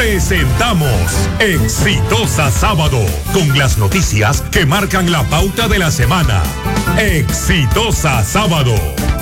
presentamos Exitosa Sábado, con las noticias que marcan la pauta de la semana. Exitosa Sábado.